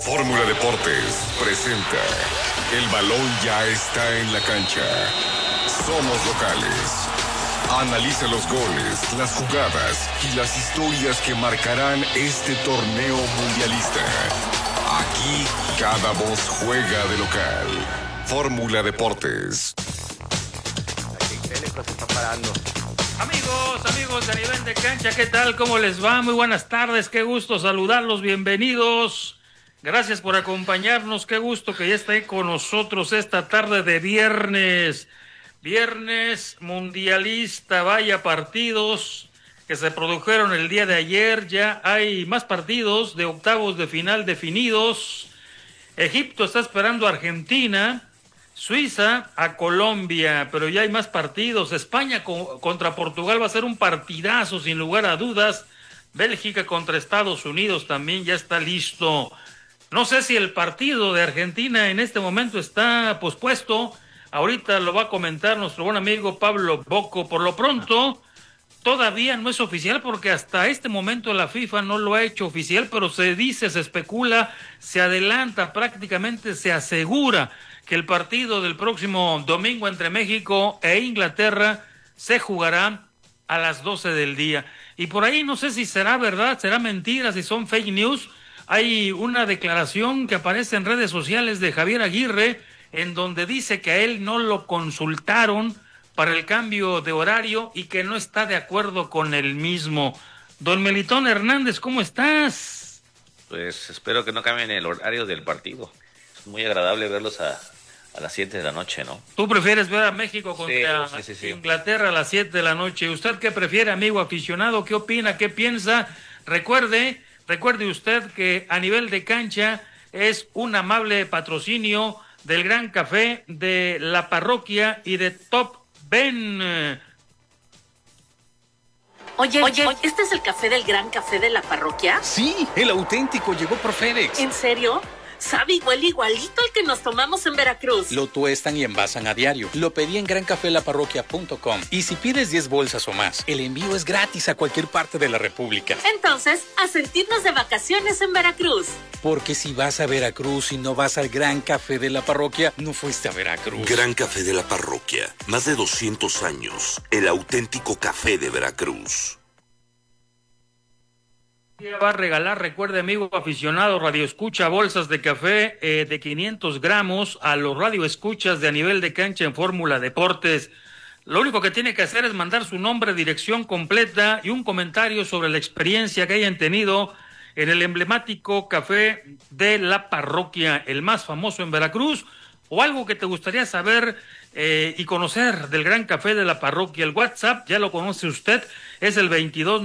Fórmula Deportes presenta El balón ya está en la cancha. Somos locales. Analiza los goles, las jugadas y las historias que marcarán este torneo mundialista. Aquí cada voz juega de local. Fórmula Deportes. Amigos de A Nivel de Cancha, ¿qué tal? ¿Cómo les va? Muy buenas tardes, qué gusto saludarlos, bienvenidos. Gracias por acompañarnos, qué gusto que ya esté con nosotros esta tarde de viernes. Viernes mundialista, vaya partidos que se produjeron el día de ayer. Ya hay más partidos de octavos de final definidos. Egipto está esperando a Argentina, Suiza a Colombia, pero ya hay más partidos. España contra Portugal va a ser un partidazo sin lugar a dudas. Bélgica contra Estados Unidos también ya está listo. No sé si el partido de Argentina en este momento está pospuesto. Ahorita lo va a comentar nuestro buen amigo Pablo Bocco. Por lo pronto, todavía no es oficial porque hasta este momento la FIFA no lo ha hecho oficial, pero se dice, se especula, se adelanta, prácticamente se asegura que el partido del próximo domingo entre México e Inglaterra se jugará a las 12 del día. Y por ahí no sé si será verdad, será mentira, si son fake news. Hay una declaración que aparece en redes sociales de Javier Aguirre, en donde dice que a él no lo consultaron para el cambio de horario y que no está de acuerdo con el mismo. Don Melitón Hernández, ¿cómo estás? Pues espero que no cambien el horario del partido. Es muy agradable verlos a las 7 de la noche, ¿no? ¿Tú prefieres ver a México contra sí. Inglaterra a las 7 de la noche? ¿Usted qué prefiere, amigo aficionado? ¿Qué opina? ¿Qué piensa? Recuerde usted que A Nivel de Cancha es un amable patrocinio del Gran Café, de la Parroquia y de Top Ben. Oye, ¿este es el café del Gran Café de la Parroquia? Sí, el auténtico llegó por FedEx. ¿En serio? Sabe igualito al que nos tomamos en Veracruz. Lo tuestan y envasan a diario. Lo pedí en grancafelaparroquia.com. Y si pides 10 bolsas o más, el envío es gratis a cualquier parte de la República. Entonces, a sentirnos de vacaciones en Veracruz. Porque si vas a Veracruz y no vas al Gran Café de la Parroquia, no fuiste a Veracruz. Gran Café de la Parroquia. Más de 200 años. El auténtico café de Veracruz. Va a regalar, recuerde, amigo aficionado, radioescucha, bolsas de café de 500 gramos a los radioescuchas de A Nivel de Cancha en Fórmula Deportes. Lo único que tiene que hacer es mandar su nombre, dirección completa y un comentario sobre la experiencia que hayan tenido en el emblemático café de la Parroquia, el más famoso en Veracruz, o algo que te gustaría saber y conocer del Gran Café de la Parroquia. El WhatsApp, ya lo conoce usted, es el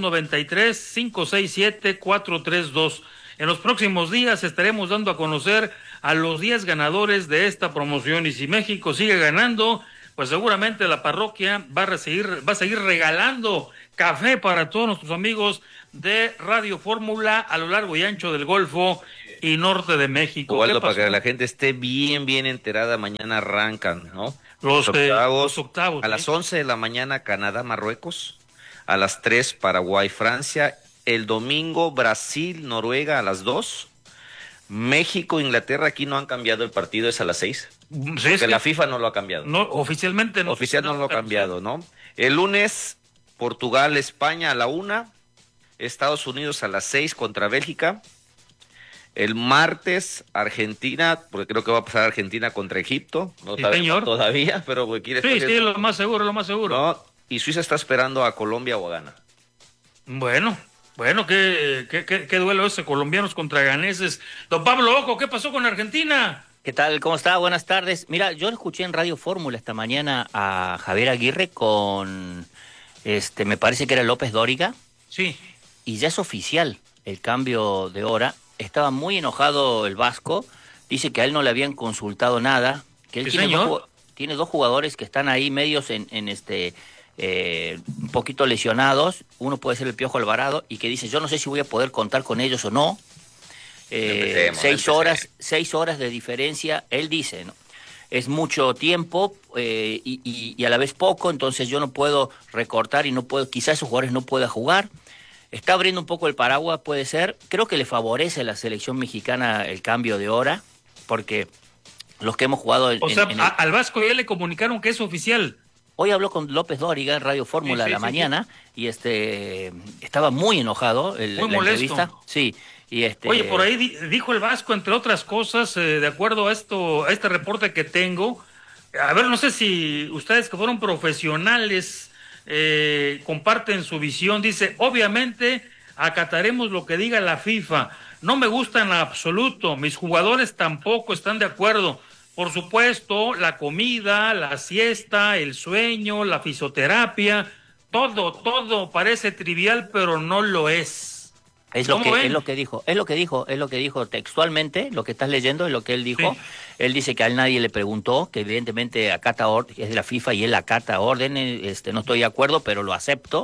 2293-567-432. En los próximos días estaremos dando a conocer a los 10 ganadores de esta promoción, y si México sigue ganando, pues seguramente la Parroquia va a seguir regalando café para todos nuestros amigos de Radio Fórmula a lo largo y ancho del Golfo y norte de México. Igual para que la gente esté bien enterada, mañana arrancan, ¿no? Los octavos. A las 11 de la mañana, Canadá, Marruecos. A las 3, Paraguay, Francia. El domingo, Brasil, Noruega, a las 2. México, Inglaterra, aquí no han cambiado el partido, es a las 6. Sí, porque la FIFA no lo ha cambiado. No, oficialmente no. Oficial no lo ha cambiado, ¿no? El lunes, Portugal, España a la 1. Estados Unidos a las 6 contra Bélgica. El martes, Argentina, porque creo que va a pasar Argentina contra Egipto. No sí, señor. Todavía, pero quiere. Sí, lo más seguro. No, y Suiza está esperando a Colombia o a Ghana. Bueno, qué duelo ese, colombianos contra ganeses. Don Pablo Ojo, ¿qué pasó con Argentina? ¿Qué tal? ¿Cómo está? Buenas tardes. Mira, yo escuché en Radio Fórmula esta mañana a Javier Aguirre con, me parece que era López Dóriga. Sí. Y ya es oficial el cambio de hora. Estaba muy enojado el Vasco, dice que a él no le habían consultado nada, que él tiene dos jugadores que están ahí medios un poquito lesionados, uno puede ser el Piojo Alvarado, y que dice, yo no sé si voy a poder contar con ellos o no. 6 horas de diferencia, él dice, ¿no? Es mucho tiempo y a la vez poco, entonces yo no puedo recortar y no puedo, quizás esos jugadores no puedan jugar. está abriendo un poco el paraguas, puede ser. Creo que le favorece a la selección mexicana el cambio de hora, porque los que hemos jugado... Al Vasco ya le comunicaron que es oficial. Hoy habló con López Dóriga en Radio Fórmula la mañana y estaba muy enojado muy la molesto. Entrevista. Sí. Y Oye, por ahí dijo el Vasco, entre otras cosas, de acuerdo a este reporte que tengo, a ver, no sé si ustedes que fueron profesionales comparten su visión. Dice, obviamente acataremos lo que diga la FIFA. No me gusta en absoluto, mis jugadores tampoco están de acuerdo. Por supuesto, la comida, la siesta, el sueño, la fisioterapia, todo parece trivial, pero no lo es. Es lo que dijo textualmente, lo que estás leyendo es lo que él dijo. Sí. Él dice que a él nadie le preguntó, que evidentemente acata es de la FIFA y él acata órdenes, no estoy de acuerdo, pero lo acepto.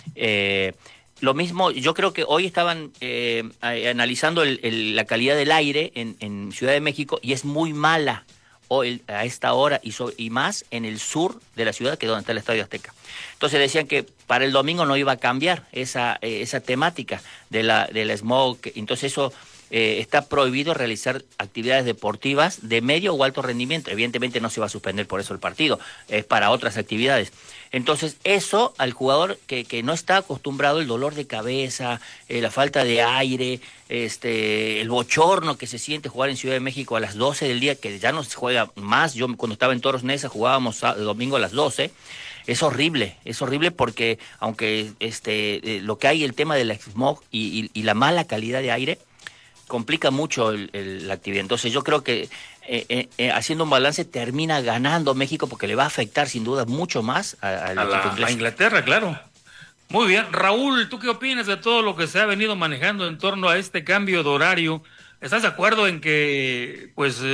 Lo mismo, yo creo que hoy estaban analizando la calidad del aire en Ciudad de México y es muy mala a esta hora y más en el sur de la ciudad, que es donde está el Estadio Azteca. Entonces decían que para el domingo no iba a cambiar esa temática del smog. Entonces eso está prohibido realizar actividades deportivas de medio o alto rendimiento. Evidentemente no se va a suspender por eso el partido, es para otras actividades. Entonces eso al jugador que no está acostumbrado, el dolor de cabeza, la falta de aire, el bochorno que se siente jugar en Ciudad de México a las 12 del día, que ya no se juega más. Yo cuando estaba en Toros Neza jugábamos domingo a las 12. Es horrible porque aunque lo que hay, el tema del smog y la mala calidad de aire, complica mucho la actividad. Entonces yo creo que haciendo un balance termina ganando México porque le va a afectar sin duda mucho más a Inglaterra, claro. Muy bien. Raúl, ¿tú qué opinas de todo lo que se ha venido manejando en torno a este cambio de horario? ¿Estás de acuerdo en que,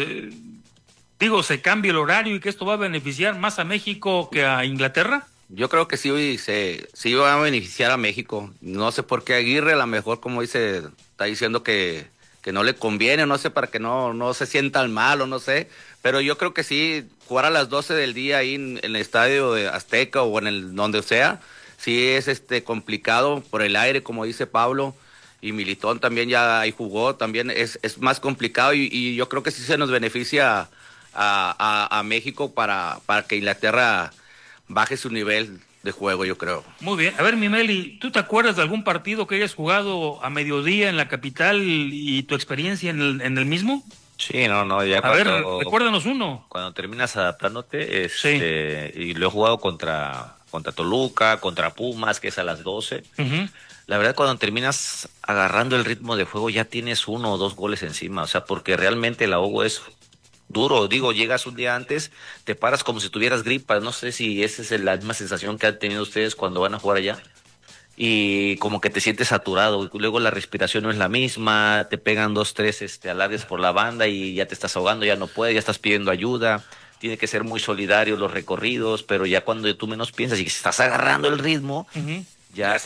se cambie el horario y que esto va a beneficiar más a México que a Inglaterra? Yo creo que sí va a beneficiar a México. No sé por qué Aguirre, a lo mejor, como está diciendo que no le conviene, no sé, para que no se sientan mal o no sé, pero yo creo que sí, jugar a las 12 del día ahí en el estadio de Azteca o en donde sea, sí es complicado por el aire, como dice Pablo, y Militón también ya ahí jugó, también es más complicado y yo creo que sí se nos beneficia a México para que Inglaterra baje su nivel de juego, yo creo. Muy bien. A ver, Mimeli, ¿tú te acuerdas de algún partido que hayas jugado a mediodía en la capital y tu experiencia en el mismo? Sí, no, ya a ver, recuérdanos uno. Cuando terminas adaptándote, sí. Y lo he jugado contra Toluca, contra Pumas, que es a las 12. Uh-huh. La verdad, cuando terminas agarrando el ritmo de juego, ya tienes 1 o 2 goles encima, o sea, porque realmente el ahogo es duro, llegas un día antes, te paras como si tuvieras gripa, no sé si esa es la misma sensación que han tenido ustedes cuando van a jugar allá, y como que te sientes saturado, y luego la respiración no es la misma, te pegan 2, 3 alardes por la banda y ya te estás ahogando, ya no puedes, ya estás pidiendo ayuda, tiene que ser muy solidario los recorridos, pero ya cuando tú menos piensas y que estás agarrando el ritmo, uh-huh. Ya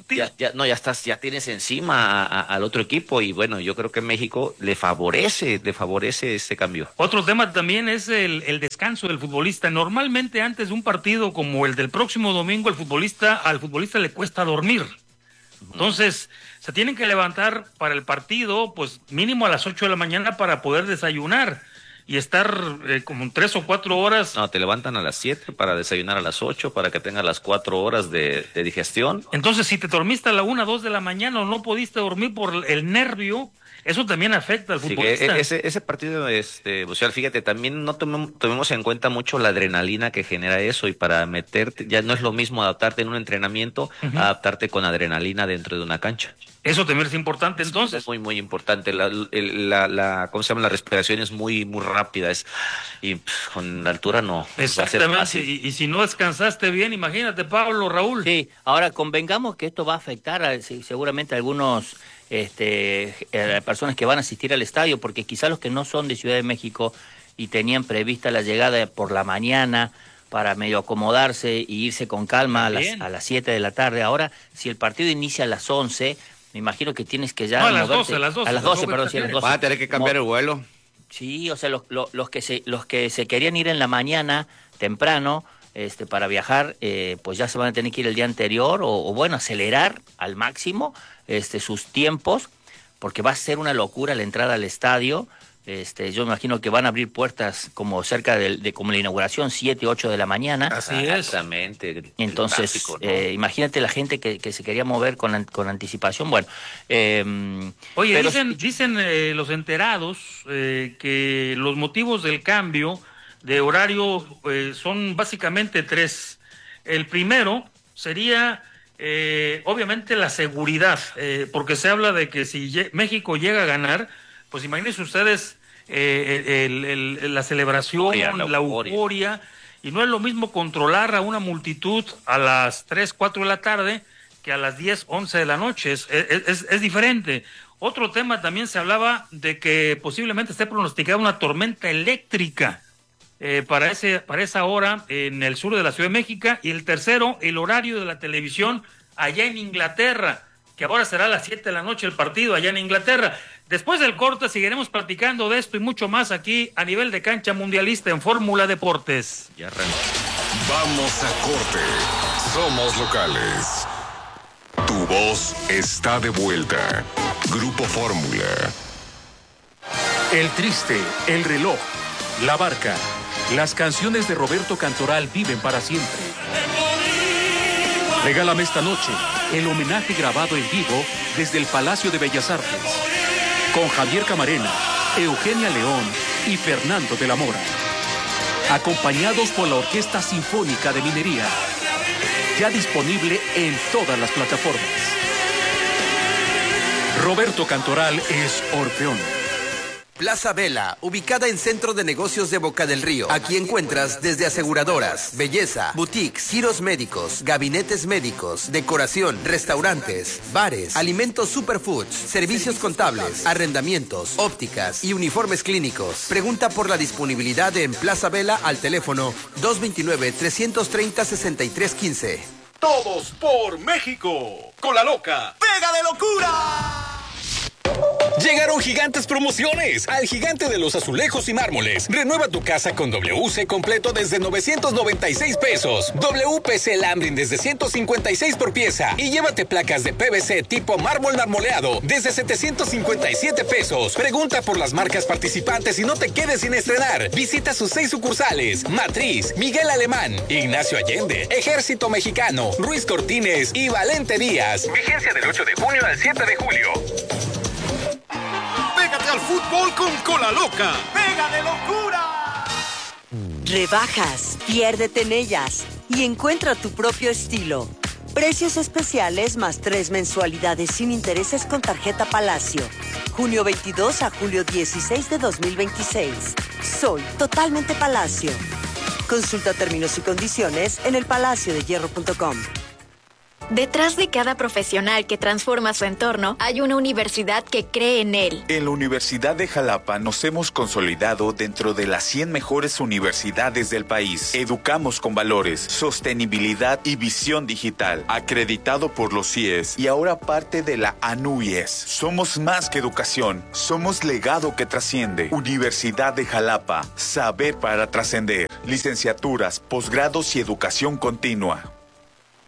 tienes encima al otro equipo y bueno, yo creo que México le favorece este cambio. Otro tema también es el descanso del futbolista. Normalmente antes de un partido como el del próximo domingo, al futbolista le cuesta dormir. Entonces, se tienen que levantar para el partido, pues mínimo a las 8 de la mañana para poder desayunar y estar como 3 o 4 horas. No, te levantan a las 7 para desayunar a las 8, para que tengas las 4 horas de digestión. Entonces, si te dormiste a la 1, 2 de la mañana o no pudiste dormir por el nervio, eso también afecta al futbolista. Ese partido, o sea, fíjate, también no tomemos en cuenta mucho la adrenalina que genera eso, y para meterte, ya no es lo mismo adaptarte en un entrenamiento, uh-huh. adaptarte con adrenalina dentro de una cancha. Eso también es importante, entonces. Es muy, muy importante. ¿Cómo se llama? La respiración es muy, muy rápida. Y con la altura no. Exactamente. Y si no descansaste bien, imagínate, Pablo, Raúl. Sí, ahora convengamos que esto va a afectar seguramente a algunos personas que van a asistir al estadio, porque quizá los que no son de Ciudad de México y tenían prevista la llegada por la mañana para medio acomodarse y irse con calma a las 7 de la tarde. Ahora, si el partido inicia a las 11... Me imagino que tienes que ya... No, a las 12. A las 12, perdón, sí, a las 12. Vas a tener que cambiar el vuelo. Sí, o sea, los que se querían ir en la mañana, temprano, para viajar, pues ya se van a tener que ir el día anterior o bueno, acelerar al máximo sus tiempos, porque va a ser una locura la entrada al estadio. Yo me imagino que van a abrir puertas como cerca de como la inauguración, 7, 8 de la mañana. Así es. Exactamente. Entonces, tráfico, ¿no? Imagínate la gente que se quería mover con anticipación. Bueno, oye, pero dicen los enterados que los motivos del cambio de horario son básicamente 3. El primero sería obviamente la seguridad, porque se habla de que si México llega a ganar, pues imagínense ustedes la celebración, la euforia, y no es lo mismo controlar a una multitud a las 3, 4 de la tarde que a las 10, 11 de la noche, es diferente. Otro tema también se hablaba de que posiblemente esté pronosticada una tormenta eléctrica para esa hora en el sur de la Ciudad de México, y el tercero, el horario de la televisión allá en Inglaterra, que ahora será a las 7 de la noche el partido allá en Inglaterra. Después del corte seguiremos platicando de esto y mucho más aquí a nivel de cancha mundialista en Fórmula Deportes. Ya arrancó. Vamos a corte. Somos locales. Tu voz está de vuelta. Grupo Fórmula. El Triste, El Reloj, La Barca. Las canciones de Roberto Cantoral viven para siempre. Regálame esta noche el homenaje grabado en vivo desde el Palacio de Bellas Artes, con Javier Camarena, Eugenia León y Fernando de la Mora, acompañados por la Orquesta Sinfónica de Minería, ya disponible en todas las plataformas. Roberto Cantoral es Orfeón. Plaza Vela, ubicada en Centro de Negocios de Boca del Río. Aquí encuentras desde aseguradoras, belleza, boutiques, giros médicos, gabinetes médicos, decoración, restaurantes, bares, alimentos superfoods, servicios contables, arrendamientos, ópticas y uniformes clínicos. Pregunta por la disponibilidad en Plaza Vela al teléfono 229-330-6315. Todos por México. Con la loca. ¡Pega de locura! Llegaron gigantes promociones al Gigante de los Azulejos y Mármoles. Renueva tu casa con WC completo desde 996 pesos. WPC Lambrin desde 156 por pieza. Y llévate placas de PVC tipo mármol marmoleado desde 757 pesos. Pregunta por las marcas participantes y no te quedes sin estrenar. Visita sus 6 sucursales: Matriz, Miguel Alemán, Ignacio Allende, Ejército Mexicano, Ruiz Cortines y Valente Díaz. Vigencia del 8 de junio al 7 de julio. Pégate al fútbol con Cola Loca. ¡Pega de locura! Rebajas, piérdete en ellas y encuentra tu propio estilo. Precios especiales más 3 mensualidades sin intereses con tarjeta Palacio. Junio 22 a julio 16 de 2026. Soy totalmente Palacio. Consulta términos y condiciones en elpalaciodehierro.com. Detrás de cada profesional que transforma su entorno, hay una universidad que cree en él. En la Universidad de Jalapa nos hemos consolidado dentro de las 100 mejores universidades del país. Educamos con valores, sostenibilidad y visión digital. Acreditado por los CIES y ahora parte de la ANUIES. Somos más que educación, somos legado que trasciende. Universidad de Jalapa, saber para trascender. Licenciaturas, posgrados y educación continua.